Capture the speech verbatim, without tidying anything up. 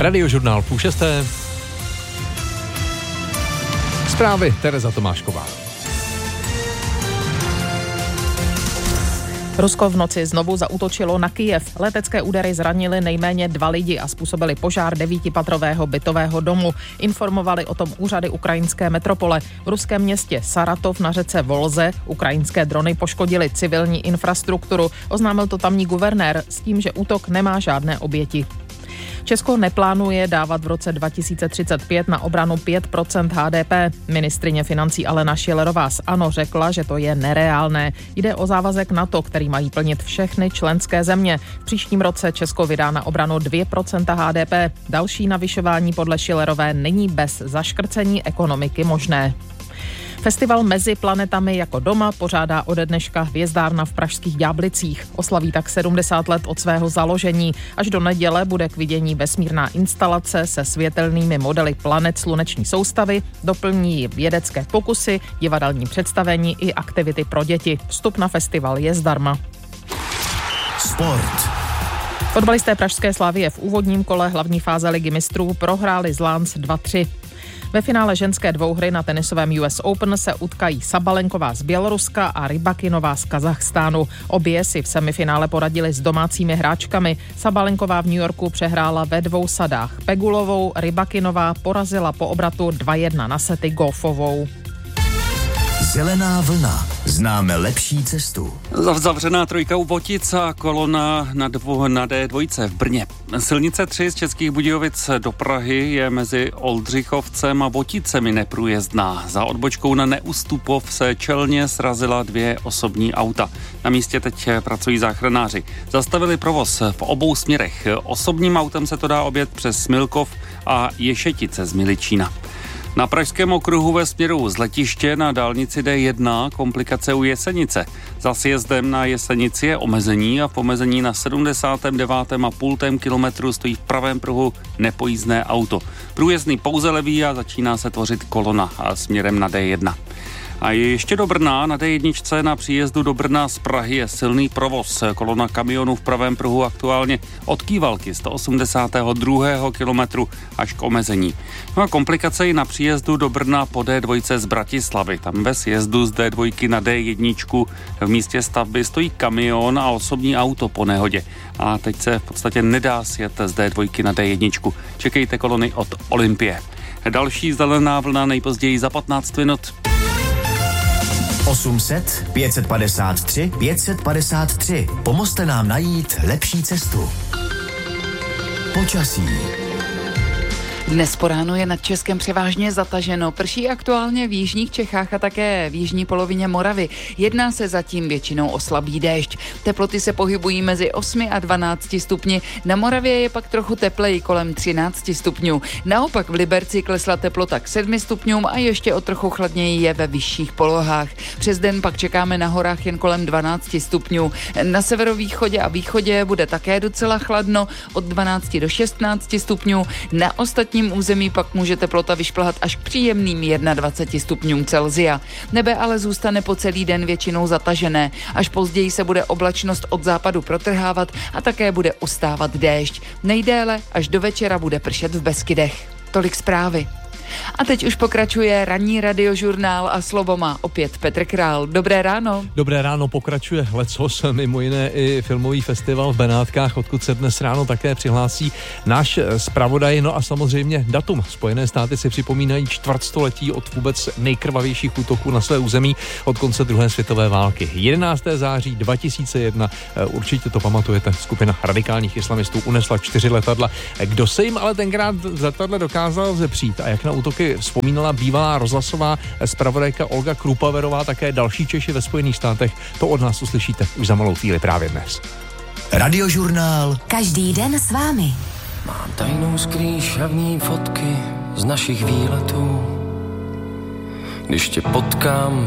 Radiožurnál půl šesté. Zprávy Tereza Tomášková. Rusko v noci znovu zaútočilo na Kyjev. Letecké údery zranily nejméně dva lidi a způsobili požár devítipatrového bytového domu. Informovali o tom úřady ukrajinské metropole. V ruském městě Saratov na řece Volze ukrajinské drony poškodily civilní infrastrukturu. Oznámil to tamní guvernér s tím, že útok nemá žádné oběti. Česko neplánuje dávat v roce dva tisíce třicet pět na obranu pět procent H D P. Ministryně financí Alena Schillerová z ANO řekla, že to je nereálné. Jde o závazek NATO, který mají plnit všechny členské země. V příštím roce Česko vydá na obranu dvě procenta H D P. Další navyšování podle Schillerové není bez zaškrcení ekonomiky možné. Festival Mezi planetami jako doma pořádá ode dneška Hvězdárna v pražských Ďáblicích. Oslaví tak sedmdesát let od svého založení. Až do neděle bude k vidění vesmírná instalace se světelnými modely planet sluneční soustavy, doplní vědecké pokusy, divadelní představení i aktivity pro děti. Vstup na festival je zdarma. Sport. Fotbalisté pražské Slavie v úvodním kole hlavní fáze Ligy mistrů prohráli z Lans dva tři. Ve finále ženské dvouhry na tenisovém U S Open se utkají Sabalenková z Běloruska a Rybakinová z Kazachstánu. Obě si v semifinále poradili s domácími hráčkami. Sabalenková v New Yorku přehrála ve dvou sadách Pegulovou, Rybakinová porazila po obratu dva jedna na sety Goffovou. Zelená vlna. Známe lepší cestu. Zavřená trojka u Votic a kolona na, dvo, na D dva v Brně. Silnice tři z Českých Budějovic do Prahy je mezi Oldřichovcem a Voticemi neprůjezdná. Za odbočkou na Neustupov se čelně srazila dvě osobní auta. Na místě teď pracují záchranáři. Zastavili provoz v obou směrech. Osobním autem se to dá objet přes Smilkov a Ješetice z Miličína. Na pražském okruhu ve směru z letiště na dálnici D jedna komplikace u Jesenice. Za sjezdem na Jesenici je omezení a v omezení na sedmdesátém devátém a půl kilometru stojí v pravém pruhu nepojízdné auto. Průjezdný pouze levý a začíná se tvořit kolona a směrem na D jedna. A je ještě do Brna, na D jedna na příjezdu do Brna z Prahy je silný provoz. Kolona kamionů v pravém pruhu aktuálně od Kývalky sto osmdesátého druhého kilometru až k omezení. No a komplikace i na příjezdu do Brna po D dva z Bratislavy. Tam ve sjezdu z D dva na D jedna v místě stavby stojí kamion a osobní auto po nehodě. A teď se v podstatě nedá sjet z D dva na D jedna. Čekejte kolony od Olympie. Další zelená vlna nejpozději za patnáct minut. osm set, pět set padesát tři, pět set padesát tři. Pomozte nám najít lepší cestu. Počasí. Dnes po ránu je nad Českem převážně zataženo. Prší aktuálně v jižních Čechách a také v jižní polovině Moravy. Jedná se zatím většinou o slabý déšť. Teploty se pohybují mezi osmi a dvanácti stupni. Na Moravě je pak trochu tepleji, kolem třinácti stupňů. Naopak v Liberci klesla teplota k sedmi stupňům a ještě o trochu chladněji je ve vyšších polohách. Přes den pak čekáme na horách jen kolem dvanácti stupňů. Na severovýchodě a východě bude také docela chladno, od dvanácti do šestnácti stupňů. Na ostatním území pak může teplota vyšplhat až k příjemným dvaceti jedné stupňům Celsia. Nebe ale zůstane po celý den většinou zatažené. Až později se bude oblačnost od západu protrhávat a také bude ustávat déšť. Nejdéle až do večera bude pršet v Beskydech. Tolik zprávy. A teď už pokračuje ranní radiožurnál a slovo má opět Petr Král. Dobré ráno. Dobré ráno, pokračuje lecos, mimo jiné i filmový festival v Benátkách, odkud se dnes ráno také přihlásí náš zpravodaj. No a samozřejmě datum. Spojené státy si připomínají čtvrtstoletí od vůbec nejkrvavějších útoků na své území od konce druhé světové války. jedenáctého září dva tisíce jedna, určitě to pamatujete, skupina radikálních islamistů unesla čtyři letadla. Kdo se jim ale tenkrát z letadla dokázal vzepřít a jak na útoky vzpomínala bývalá rozhlasová zpravodajka Olga Krupaverová, také další Češi ve Spojených státech, to od nás uslyšíte už za malou chvíli právě dnes. Radiožurnál. Každý den s vámi. Mám tajnou skrýšavní fotky z našich výletů. Když tě potkám,